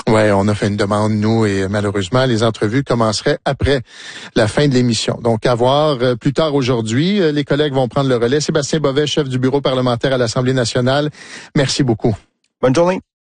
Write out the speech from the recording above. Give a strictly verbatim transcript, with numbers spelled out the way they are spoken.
Ouais, on a fait une demande, nous, et malheureusement, les entrevues commenceraient après la fin de l'émission. Donc, à voir euh, plus tard aujourd'hui. Euh, les collègues vont prendre le relais. Sébastien Bovet, chef du bureau parlementaire à l'Assemblée nationale, merci beaucoup. Bonne journée.